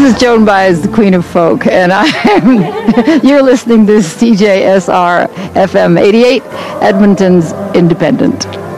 is Joan Baez, the Queen of Folk, and you're listening to CJSR FM 88, Edmonton's Independent.